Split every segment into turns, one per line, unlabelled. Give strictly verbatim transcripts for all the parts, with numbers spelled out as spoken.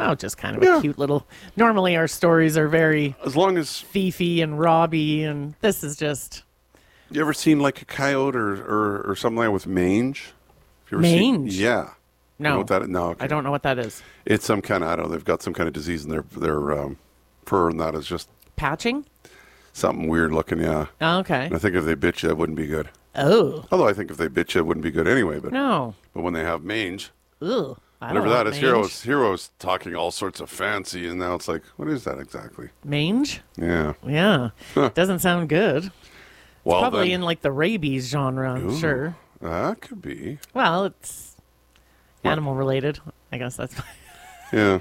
Oh, just kind of
Yeah.
a cute little. Normally, our stories are very
As long as
Fifi and Robbie, and this is just
you ever seen like a coyote or or, or something like that with mange? Have you ever
mange.
Seen, yeah. You know
No,
what that, no, okay.
I don't know what that is.
It's some kind of I don't know. They've got some kind of disease in their their um, fur, and that is just
Patching.
something weird looking. Yeah.
Oh, okay.
And I think if they bit you, it wouldn't be good.
Oh
Although I think if they bit you, it wouldn't be good anyway. But
no.
but when they have mange,
Ugh. I
whatever
don't
that
want
is,
mange.
heroes heroes talking all sorts of fancy, and now it's like, what is that exactly?
Mange.
Yeah.
Yeah.
Huh.
Doesn't sound good.
Well,
Probably
then,
in like the rabies genre, I'm
Ooh.
sure.
that could be.
Well, it's
What?
animal related. I guess that's
Yeah.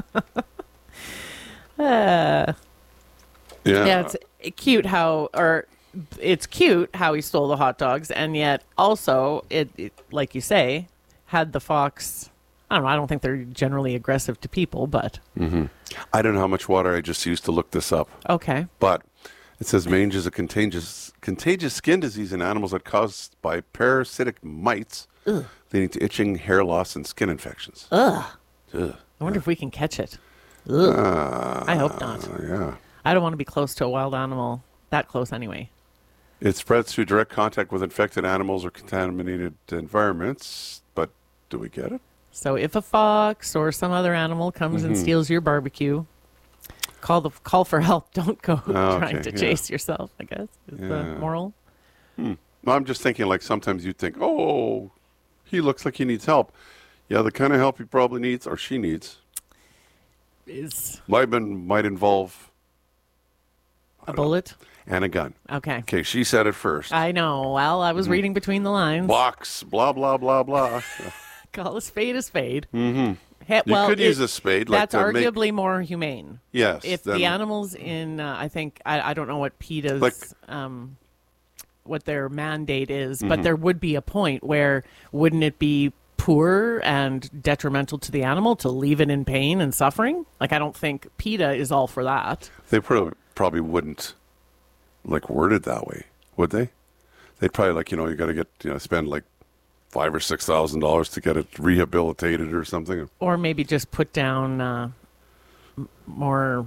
uh,
Yeah.
yeah, it's cute how or it's cute how he stole the hot dogs, and yet also it, it like you say, had the fox. I don't know. I don't think they're generally aggressive to people, but
I don't know how much water I just used to look this up,
okay.
but it says mange is a contagious contagious skin disease in animals that caused by parasitic mites, leading to itching, hair loss, and skin infections.
Ugh.
Ugh.
I wonder if we can catch it. Ugh. I hope not.
Uh, yeah.
I don't want to be close to a wild animal. That close anyway.
It spreads through direct contact with infected animals or contaminated environments, but do we get it?
So if a fox or some other animal comes and steals your barbecue, call the call for help. Don't go
Oh,
trying
okay,
to
yeah.
chase yourself, I guess, is the
Yeah.
moral.
No, I'm just thinking like sometimes you think, oh, he looks like he needs help. Yeah, the kind of help he probably needs or she needs
Is
might, been, might involve
a bullet?
and a gun.
Okay.
Okay, she said it first.
I know. Well, I was reading between the lines.
Box, blah, blah, blah, blah.
Call a spade a spade. Mm-hmm. He,
You
well,
could
it-
use a spade. Like
That's
to make-
arguably more humane.
Yes.
If
then-
the animals in, uh, I think, I, I don't know what PETA's,
Like-
um, what their mandate is,
Mm-hmm.
but there would be a point where wouldn't it be poor and detrimental to the animal to leave it in pain and suffering? Like, I don't think PETA is all for that.
They probably, probably wouldn't like word it that way, would they? They'd probably like, you know, you got to get, you know, spend like five or six thousand dollars to get it rehabilitated or something.
Or maybe just put down uh, m- more,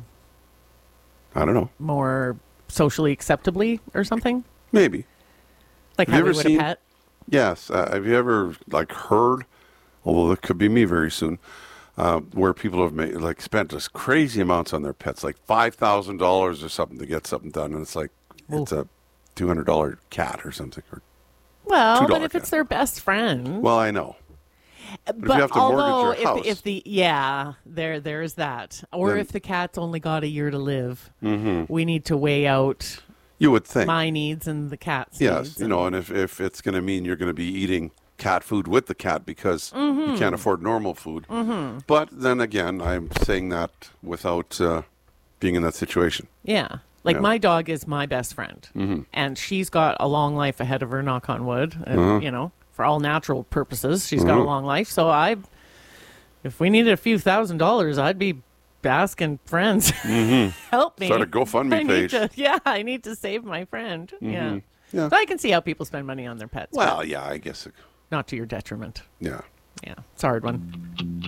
I don't know.
more socially acceptably or something.
Maybe.
Like
Have
how
you
we
ever
would
seen-
a pet.
Yes. Uh, have you ever like heard, although it could be me very soon, uh, where people have made like spent just crazy amounts on their pets, like five thousand dollars or something to get something done, and it's like it's a two hundred dollar cat or something. Or,
Well,
two
but
dollar
if it's
cat.
their best friend.
well, I know.
But,
if you have to mortgage
although
your
if,
house-
if the yeah, there there's that. Or
Then-
if the cat's only got a year to live, we need to weigh out
You would think.
my needs and the cat's
Yes,
needs.
you know, and if, if it's going to mean you're going to be eating cat food with the cat because you can't afford normal food. Mm-hmm. But then again, I'm saying that without uh, being in that situation.
Yeah. Like
Yeah.
my dog is my best friend,
Mm-hmm.
and she's got a long life ahead of her. Knock on wood. Uh, You know, for all natural purposes, she's got a
Mhm.
long life. So I, if we needed a few thousand dollars, I'd be asking friends help me.
Start a GoFundMe
I need
page.
to- yeah, I need to save my friend. Yeah.
Yeah.
So I can see how people spend money on their pets. but
Well, yeah, I guess. It,
not to your detriment.
yeah.
Yeah, it's a hard one.